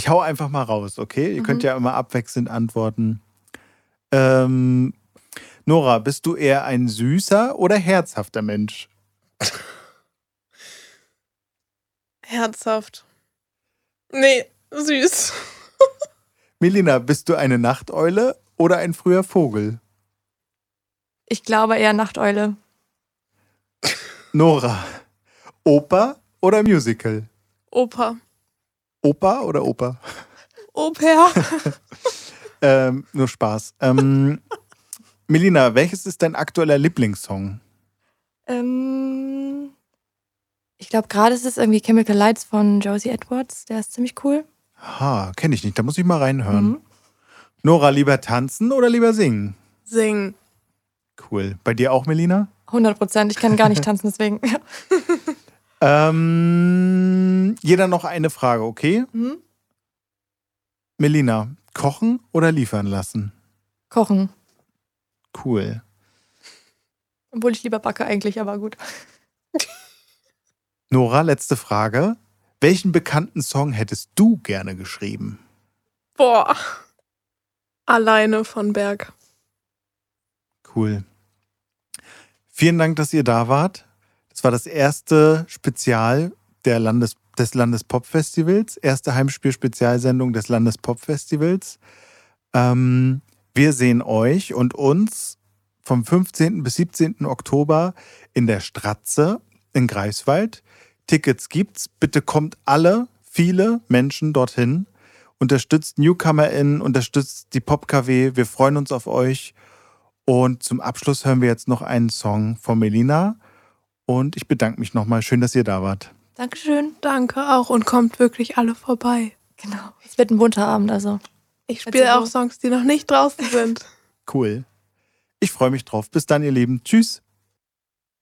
Ich hau einfach mal raus, okay? Ihr könnt ja immer abwechselnd antworten. Nora, bist du eher ein süßer oder herzhafter Mensch? Herzhaft. Nee, süß. Melina, bist du eine Nachteule oder ein früher Vogel? Ich glaube eher Nachteule. Nora, Oper oder Musical? Opa. Opa oder Oper? Au-pair. Nur Spaß. Melina, welches ist dein aktueller Lieblingssong? Ich glaube, gerade ist es irgendwie Chemical Lights von Josie Edwards. Der ist ziemlich cool. Ha, kenne ich nicht, da muss ich mal reinhören. Nora, lieber tanzen oder lieber singen? Singen. Cool. Bei dir auch, Melina? 100%. Ich kann gar nicht tanzen, deswegen. Jeder noch eine Frage, okay? Melina, kochen oder liefern lassen? Kochen. Cool. Obwohl ich lieber backe eigentlich, aber gut. Nora, letzte Frage. Welchen bekannten Song hättest du gerne geschrieben? Boah. Alleine von Berg. Cool. Vielen Dank, dass ihr da wart. Das war das erste Spezial des Landespop-Festivals. Erste Heimspiel-Spezialsendung des Landespop-Festivals. Wir sehen euch und uns vom 15. bis 17. Oktober in der Stratze in Greifswald. Tickets gibt's. Bitte kommt viele Menschen dorthin. Unterstützt NewcomerInnen, unterstützt die Pop-KW. Wir freuen uns auf euch. Und zum Abschluss hören wir jetzt noch einen Song von Melina. Und ich bedanke mich nochmal. Schön, dass ihr da wart. Dankeschön. Danke auch und kommt wirklich alle vorbei. Genau. Es wird ein bunter Abend, also. Ich spiele auch Songs, die noch nicht draußen sind. Cool. Ich freue mich drauf. Bis dann, ihr Lieben. Tschüss.